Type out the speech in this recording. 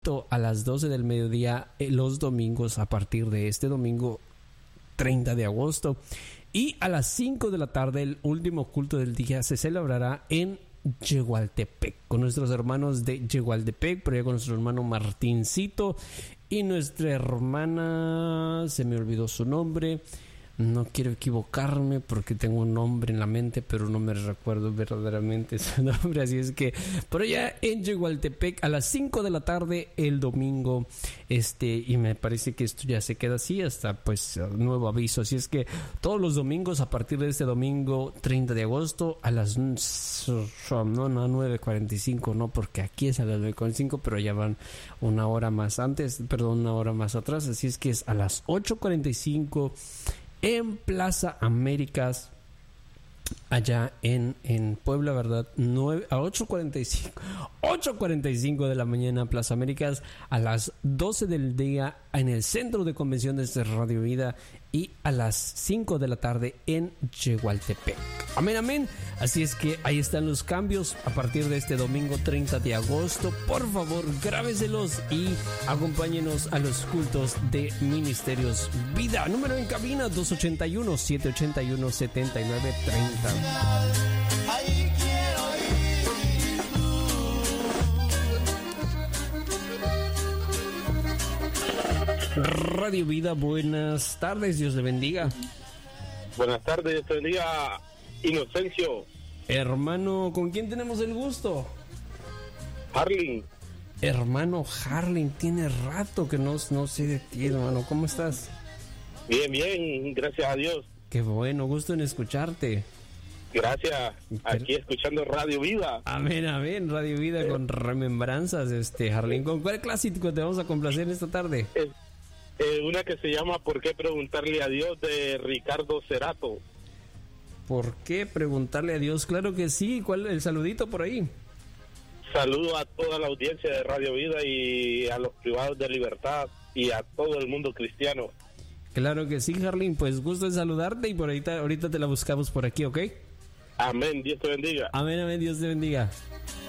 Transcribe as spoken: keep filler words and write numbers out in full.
a las doce del mediodía eh, los domingos a partir de este domingo treinta de agosto, y a las cinco de la tarde el último culto del día se celebrará en Yegualtepec con nuestros hermanos de Yegualtepec, pero ya con nuestro hermano Martincito y nuestra hermana, se me olvidó su nombre, no quiero equivocarme porque tengo un nombre en la mente, pero no me recuerdo verdaderamente su nombre. Así es que por allá en Yegualtepec a las cinco de la tarde el domingo, este, y me parece que esto ya se queda así hasta pues nuevo aviso. Así es que todos los domingos a partir de este domingo treinta de agosto a las no, no nueve cuarenta y cinco, no, porque aquí es a las nueve cuarenta y cinco, pero ya van una hora más antes, perdón, una hora más atrás. Así es que es a las ocho cuarenta y cinco en Plaza Américas, allá en, en Puebla, ¿verdad? nueve a ocho cuarenta y cinco, ocho cuarenta y cinco de la mañana, Plaza Américas, a las doce del día en el Centro de Convenciones de Radio Vida, y a las cinco de la tarde en Yegualtepec. Amén, amén. Así es que ahí están los cambios a partir de este domingo treinta de agosto. Por favor, grábeselos y acompáñenos a los cultos de Ministerios Vida. Número en cabina dos ocho uno, siete ocho uno, siete nueve tres cero. Ahí quiero Radio Vida, buenas tardes, Dios le bendiga. Buenas tardes, Dios te bendiga, Inocencio. Hermano, ¿con quién tenemos el gusto? Harling. Hermano Harling, tiene rato que no, no sé de ti, hermano. ¿Cómo estás? Bien, bien, gracias a Dios. Qué bueno, gusto en escucharte. Gracias, aquí escuchando Radio Vida. Amén, amén, Radio Vida, eh. con remembranzas, este, Harling. ¿Con cuál clásico te vamos a complacer esta tarde? Es, eh, una que se llama ¿Por qué preguntarle a Dios?, de Ricardo Cerato. ¿Por qué preguntarle a Dios? Claro que sí. ¿Cuál el saludito por ahí? Saludo a toda la audiencia de Radio Vida y a los privados de Libertad y a todo el mundo cristiano. Claro que sí, Harling, pues gusto en saludarte, y por ahorita, ahorita te la buscamos por aquí, ¿ok? Amén, Dios te bendiga. Amén, amén, Dios te bendiga.